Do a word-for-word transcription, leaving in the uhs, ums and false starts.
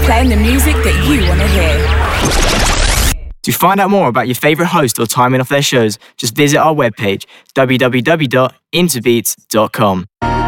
playing the music that you want to hear. To find out more about your favourite host or timing of their shows, just visit our webpage, w w w dot interbeats dot com.